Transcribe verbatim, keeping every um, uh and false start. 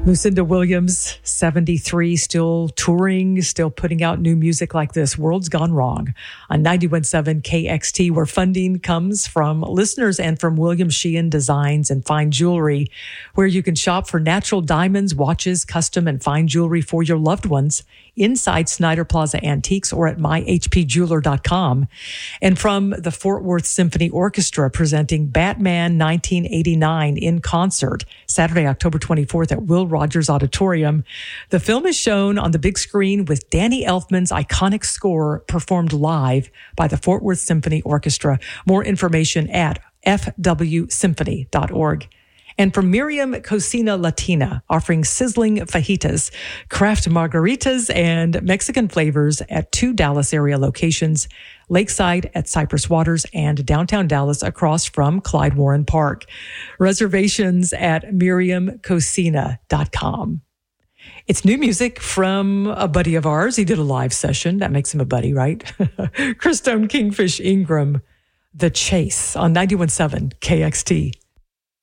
Lucinda Williams, seventy-three, still touring, still putting out new music like this. World's Gone Wrong on ninety-one point seven K X T, where funding comes from listeners and from William Sheehan Designs and Fine Jewelry, where you can shop for natural diamonds, watches, custom and fine jewelry for your loved ones inside Snyder Plaza Antiques or at my h p jeweler dot com. And from the Fort Worth Symphony Orchestra, presenting Batman nineteen eighty-nine in concert Saturday, October twenty-fourth at Will Rogers Auditorium. The film is shown on the big screen with Danny Elfman's iconic score performed live by the Fort Worth Symphony Orchestra. More information at f w symphony dot org. And from Miriam Cocina Latina, offering sizzling fajitas, craft margaritas, and Mexican flavors at two Dallas area locations, Lakeside at Cypress Waters and downtown Dallas across from Clyde Warren Park. Reservations at miriam cocina dot com. It's new music from a buddy of ours. He did a live session. That makes him a buddy, right? Christone Kingfish Ingram, The Chase on ninety-one point seven K X T.